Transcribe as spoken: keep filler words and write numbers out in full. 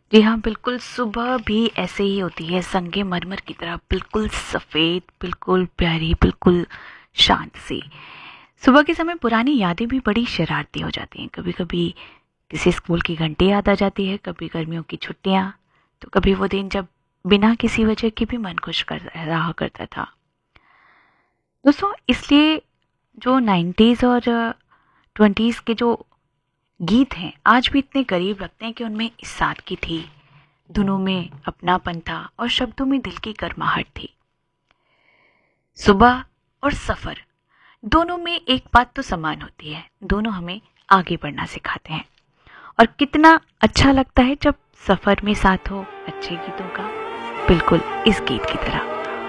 जी हाँ, बिल्कुल सुबह भी ऐसे ही होती है संगे मरमर की तरह, बिल्कुल सफ़ेद, बिल्कुल प्यारी, बिल्कुल शांत सी। सुबह के समय पुरानी यादें भी बड़ी शरारती हो जाती हैं। कभी-कभी किसी स्कूल की घंटी याद आ जाती है, कभी गर्मियों की छुट्टियाँ, तो कभी वो दिन जब बिना किसी वजह के भी मन खुश कर रहा करता था। दोस्तों, इसलिए जो नाइंटीज़ और ट्वेंटीज़ के जो गीत हैं, आज भी इतने करीब लगते हैं कि उनमें इस सादगी थी, धुनों में अपनापन था और शब्दों में दिल की गर्माहट थी। सुबह और सफर दोनों में एक बात तो समान होती है, दोनों हमें आगे बढ़ना सिखाते हैं। और कितना अच्छा लगता है जब सफर में साथ हो अच्छे गीतों का, बिल्कुल इस गीत की तरह।